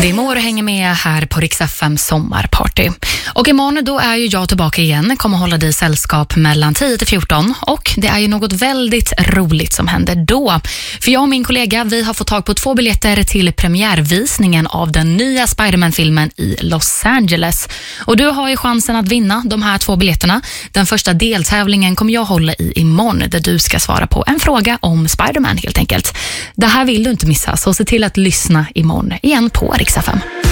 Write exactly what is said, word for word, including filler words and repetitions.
Det är morgon hänger med här på Rix F M sommarparty. Och imorgon då är ju jag tillbaka igen. Kommer hålla dig sällskap mellan tio till fjorton. Och det är ju något väldigt roligt som händer då. För jag och min kollega, vi har fått tag på två biljetter till premiärvisningen av den nya Spider-Man-filmen i Los Angeles. Och du har ju chansen att vinna de här två biljetterna. Den första deltävlingen kommer jag hålla i imorgon, där du ska svara på en fråga om Spider-Man helt enkelt. Det här vill du inte missa, så se till att lyssna imorgon igen på Rix F M.